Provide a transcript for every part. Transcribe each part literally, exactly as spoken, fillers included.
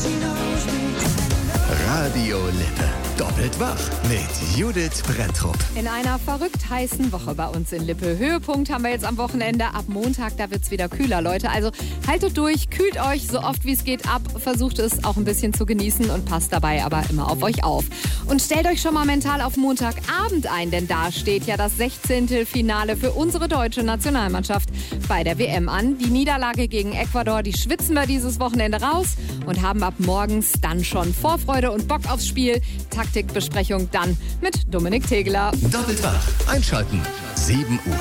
Radio Lippe. Doppelt wach mit Judith Brenntrup. In einer verrückt heißen Woche bei uns in Lippe. Höhepunkt haben wir jetzt am Wochenende. Ab Montag, da wird es wieder kühler, Leute. Also haltet durch, kühlt euch so oft wie es geht ab. Versucht es auch ein bisschen zu genießen und passt dabei aber immer auf euch auf. Und stellt euch schon mal mental auf Montagabend ein, denn da steht ja das sechzehnte Finale für unsere deutsche Nationalmannschaft bei der W M an. Die Niederlage gegen Ecuador, die schwitzen wir dieses Wochenende raus und haben ab morgens dann schon Vorfreude und Bock aufs Spiel. Taktikbesprechung dann mit Dominik Tegeler. Doppelt wach. Einschalten. sieben Uhr.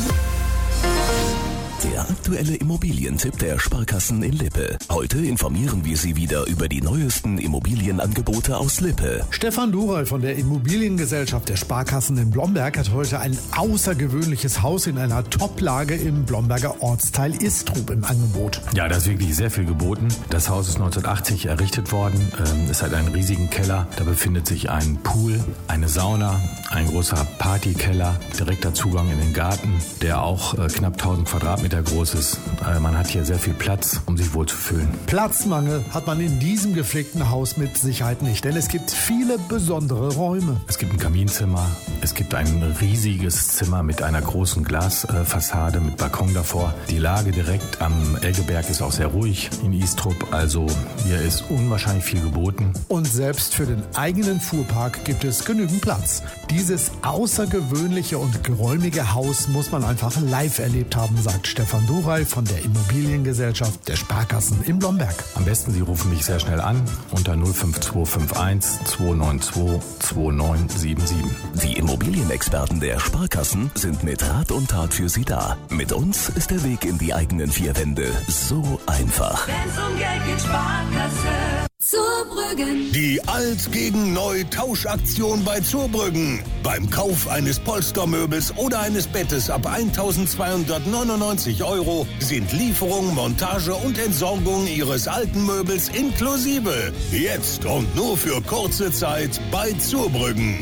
Der aktuelle Immobilientipp der Sparkassen in Lippe. Heute informieren wir Sie wieder über die neuesten Immobilienangebote aus Lippe. Stefan Dural von der Immobiliengesellschaft der Sparkassen in Blomberg hat heute ein außergewöhnliches Haus in einer Toplage im Blomberger Ortsteil Istrup im Angebot. Ja, da ist wirklich sehr viel geboten. Das Haus ist neunzehnhundertachtzig errichtet worden. Es hat einen riesigen Keller. Da befindet sich ein Pool, eine Sauna, ein großer Partykeller, direkter Zugang in den Garten, der auch knapp tausend Quadratmeter groß ist. Man hat hier sehr viel Platz, um sich wohlzufühlen. Platzmangel hat man in diesem gepflegten Haus mit Sicherheit nicht, denn es gibt viele besondere Räume. Es gibt ein Kaminzimmer, es gibt ein riesiges Zimmer mit einer großen Glasfassade mit Balkon davor. Die Lage direkt am Elgeberg ist auch sehr ruhig in Istrup, also hier ist unwahrscheinlich viel geboten. Und selbst für den eigenen Fuhrpark gibt es genügend Platz. Dieses außergewöhnliche und geräumige Haus muss man einfach live erlebt haben, sagt Stefan Dural von der Immobiliengesellschaft der Sparkassen in Blomberg. Am besten, Sie rufen mich sehr schnell an unter null fünf zwei fünf eins zwei neun zwei zwei neun sieben sieben. Die Immobilienexperten der Sparkassen sind mit Rat und Tat für Sie da. Mit uns ist der Weg in die eigenen vier Wände so einfach. Wenn's um Geld geht, Sparkasse. Zurbrüggen. Die Alt gegen Neu Tauschaktion bei Zurbrüggen. Beim Kauf eines Polstermöbels oder eines Bettes ab eintausendzweihundertneunundneunzig Euro sind Lieferung, Montage und Entsorgung Ihres alten Möbels inklusive. Jetzt und nur für kurze Zeit bei Zurbrüggen.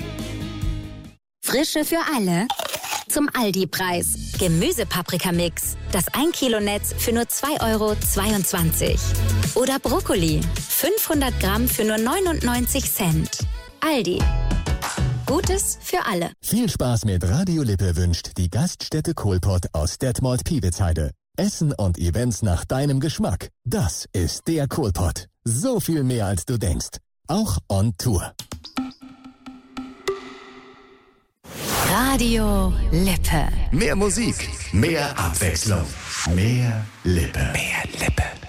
Frische für alle. Zum Aldi-Preis. Gemüsepaprikamix. Das ein Kilo Netz für nur zwei Euro zweiundzwanzig. Oder Brokkoli. fünfhundert Gramm für nur neunundneunzig Cent. Aldi. Gutes für alle. Viel Spaß mit Radio Lippe wünscht die Gaststätte Kohlpott aus Detmold-Piewitzheide. Essen und Events nach deinem Geschmack. Das ist der Kohlpott. So viel mehr als du denkst. Auch on Tour. Radio Lippe. Mehr Musik, mehr Abwechslung, mehr Lippe. Mehr Lippe.